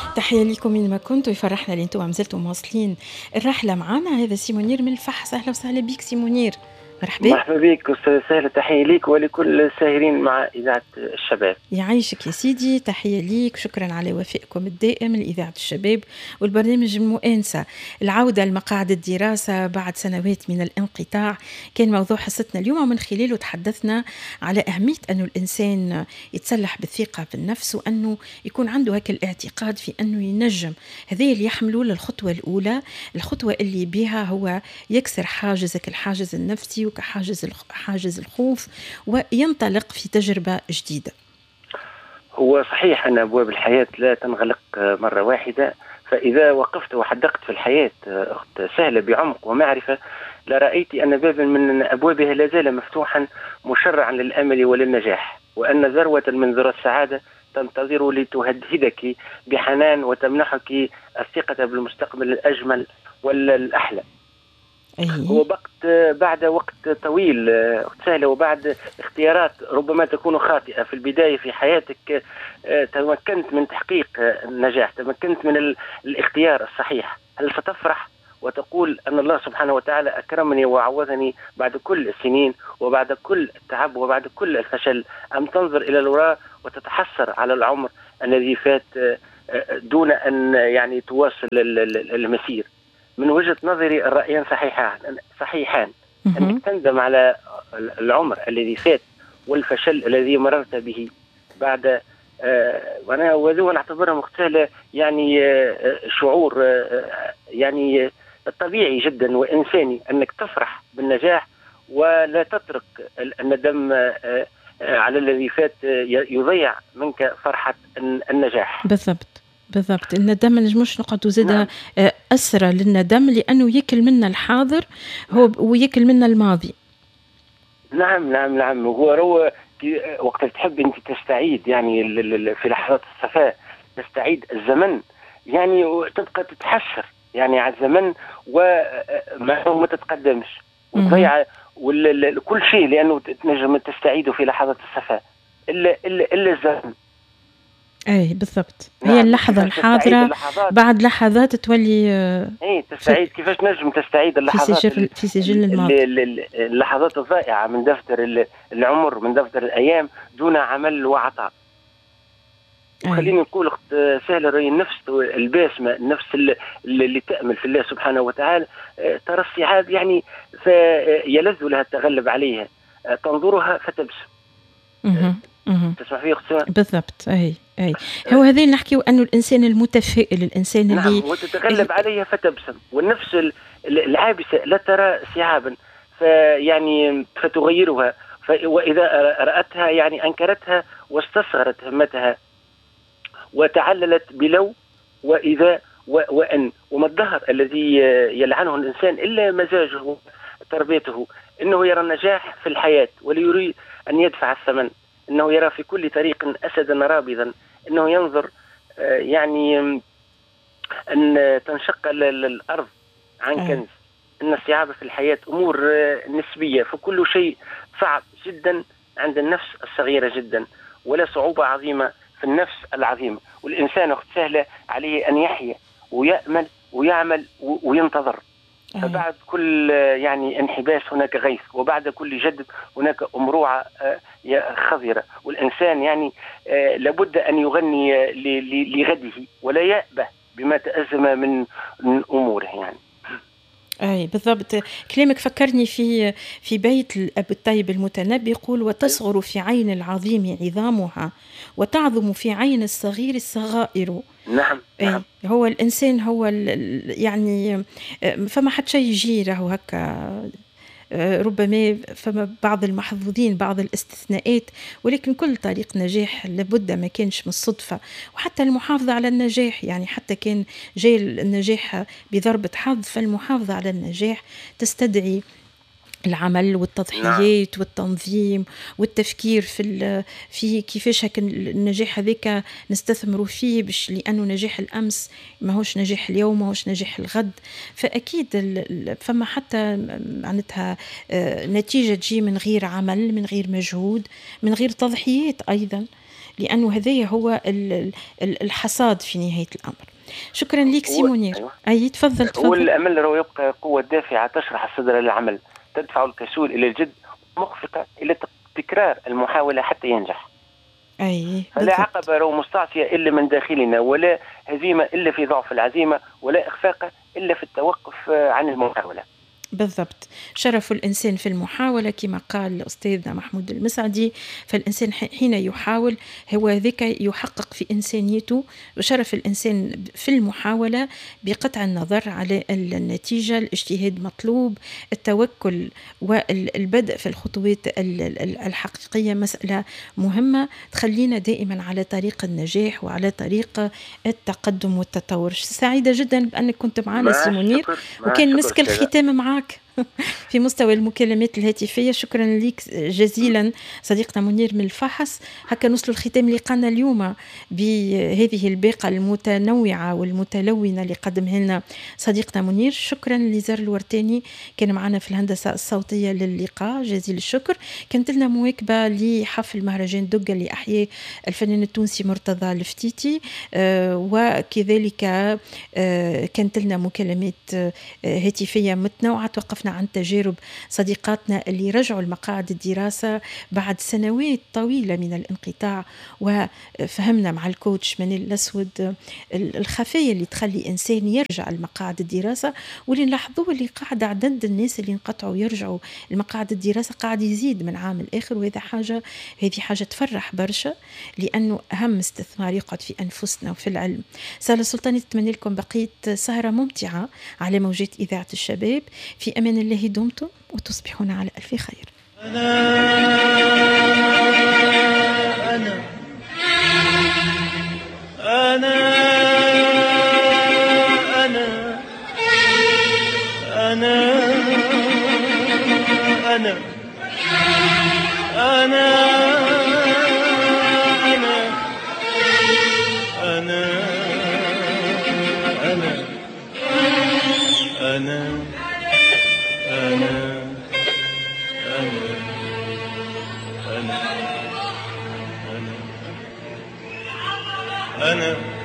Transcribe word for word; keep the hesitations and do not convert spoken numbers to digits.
تحية لكم من ما كنتوا، يفرحنا اللي انتم مازلتوا مواصلين الرحلة معنا. هذا سيمونير من الفحص، أهلا وسهلا بك سيمونير. مرحبا. مرحبا بك أستاذ سهلة، تحية ليك ولكل الساهرين مع إذاعة الشباب. يعيشك يا سيدي، تحية ليك، شكرا على وفائكم الدائم لإذاعة الشباب والبرنامج المؤنسة. العودة لمقاعد الدراسة بعد سنوات من الانقطاع كان موضوع حصتنا اليوم، ومن خلاله تحدثنا على أهمية أنه الإنسان يتسلح بالثقة في النفس، وأنه يكون عنده هكا الاعتقاد في أنه ينجم. هذه اللي يحملوا للخطوة الأولى، الخطوة اللي بها هو يكسر حاجزك الحاجز النفسي وكحاجز حاجز الخوف، وينطلق في تجربة جديدة. هو صحيح أن أبواب الحياة لا تنغلق مرة واحدة، فإذا وقفت وحدقت في الحياة أخت سهلة بعمق ومعرفة لرأيت أن بابا من أبوابها لا زال مفتوحا مشرعا للأمل وللنجاح، وأن ذروة من ذرى السعادة تنتظر لتهدهدك بحنان وتمنحك الثقة بالمستقبل الأجمل والأحلى. هو وقت بعد وقت طويل سهل، وبعد اختيارات ربما تكون خاطئة في البداية في حياتك، تمكنت من تحقيق النجاح، تمكنت من الاختيار الصحيح. هل ستفرح وتقول أن الله سبحانه وتعالى أكرمني وعوضني بعد كل السنين وبعد كل التعب وبعد كل الفشل، أم تنظر إلى الوراء وتتحسر على العمر الذي فات دون أن يعني تواصل المسير؟ من وجهة نظري الرأيان صحيحان صحيحان أنك تندم على العمر الذي فات والفشل الذي مررت به بعد آه وأنا وذو نعتبرها مختلة، يعني آه شعور آه يعني طبيعي جدا وإنساني أنك تفرح بالنجاح ولا تترك الندم آه على الذي فات يضيع منك فرحة النجاح. بالضبط بالضبط. الندم ما نجموش نقعدوا زاده نعم. أسرى للندم لأنه يكل منا الحاضر هو ويكل منا الماضي. نعم نعم نعم. هو رو وقت تحب أنت تستعيد يعني في لحظات الصفاء تستعيد الزمن، يعني تبقى تتحسر يعني على الزمن وما تتقدمش وتضيع كل شيء، لأنه تنجم تستعيده في لحظات الصفاء إلا إلا إلا الزمن. اي بالضبط. نعم. هي اللحظة الحاضرة بعد لحظات تولي اي تستعيد ف... كيفاش نجم تستعيد اللحظات في سجل, في سجل الماضي، اللحظات الضائعة من دفتر العمر من دفتر الأيام دون عمل وعطاء. وخليني نقول اخت سهلة، رأي النفس الباسمة، النفس اللي, اللي تأمل في الله سبحانه وتعالى ترى السعادة يعني يلذ لها التغلب عليها، تنظرها فتبسم. تسمع فيه اختي؟ بالضبط. اي اي هو هذه اللي نحكيو انه الانسان المتفائل، الانسان نعم اللي وتتغلب عليها فتبسم، والنفس العابسة لا ترى سعابا فيعني فتغيرها، واذا رأتها يعني انكرتها واستصغرت همتها وتعللت بلو واذا وان. وما الدهر الذي يلعنه الانسان الا مزاجه تربيته، انه يرى النجاح في الحياة وليريد ان يدفع الثمن، انه يرى في كل طريق اسدا رابضا، انه ينظر يعني ان تنشق الارض عن كنز. ان الصعاب في الحياة امور نسبية، فكل شيء صعب جدا عند النفس الصغيرة جدا، ولا صعوبة عظيمة في النفس العظيمة. والانسان اخت سهلة عليه ان يحيا ويأمل ويعمل وينتظر، فبعد كل يعني انحباس هناك غيث، وبعد كل جد هناك أمروعة خضرة. والإنسان يعني لابد أن يغني لغده ولا يأبه بما تأزم من أموره يعني. أي بالضبط. كلامك فكرني في في بيت الأب الطيب المتنبي، يقول: وتصغر في عين العظيم عظامها وتعظم في عين الصغير الصغائر. نعم نعم. هو الإنسان هو يعني فما حد شيء يجي له هكا، ربما فما بعض المحظوظين بعض الاستثناءات، ولكن كل طريق نجاح لابد ما كانش من الصدفة. وحتى المحافظة على النجاح، يعني حتى كان جاي النجاح بضربة حظ، فالمحافظة على النجاح تستدعي العمل والتضحيات نعم. والتنظيم والتفكير في في كيفاش هك النجاح هذاك نستثمروا فيه، باش لانه نجاح الامس ما هوش نجاح اليوم، ما هوش نجاح الغد. فاكيد فما حتى معناتها نتيجه تجي من غير عمل، من غير مجهود، من غير تضحيات ايضا. لأنه هذايا هو الحصاد في نهاية الأمر. شكرا لك سي منير. أيوة. أي تفضل تفضل. والأمل رو يبقى قوة دافعة تشرح الصدر للعمل، تدفع الكسول إلى الجد، مخفقة إلى تكرار المحاولة حتى ينجح. أي لا عقبة رو مستعصية إلا من داخلنا، ولا هزيمة إلا في ضعف العزيمة، ولا إخفاق إلا في التوقف عن المحاولة. بالضبط. شرف الإنسان في المحاولة كما قال أستاذنا محمود المسعدي، فالإنسان حين يحاول هو ذاك يحقق في إنسانيته. وشرف الإنسان في المحاولة بقطع النظر على النتيجة، الاجتهاد مطلوب، التوكل والبدء في الخطوات الحقيقية مسألة مهمة تخلينا دائما على طريق النجاح وعلى طريق التقدم والتطور. سعيدة جدا بأنك كنت معنا سي منير، وكان مسك الختام معك في مستوى المكالمات الهاتفية. شكرا لك جزيلا صديقنا منير من الفحص. هكا نوصل الختام لقانا اليوم بهذه الباقة المتنوعة والمتلونة اللي قدمها لنا صديقنا منير. شكرا لزار الورتاني كان معنا في الهندسة الصوتية للقاء، جزيل الشكر. كانت لنا مواكبة لحفل مهرجان دقة لأحياء الفنان التونسي مرتضى الفتيتي، آه وكذلك آه كانت لنا مكالمات آه هاتفية متنوعة. توقفنا عن تجارب صديقاتنا اللي رجعوا لمقاعد الدراسة بعد سنوات طويلة من الانقطاع، وفهمنا مع الكوتش منيل الأسود الخفايا اللي تخلي إنسان يرجع لمقاعد الدراسة. واللي نلاحظوه اللي قاعد عدد الناس اللي انقطعوا يرجعوا لمقاعد الدراسة قاعد يزيد من عام الآخر، وهذا حاجة هذه حاجة تفرح برشا، لأنه أهم استثمار يقعد في أنفسنا وفي العلم. سالة سلطاني تتمنى لكم بقية سهرة ممتعة على موجات إذاعة الشباب. في أمان الله دمتم وتصبحون على ألف خير. أنا أنا أنا أنا أنا أنا أنا أنا أنا أنا أنا أنا أنا أنا أنا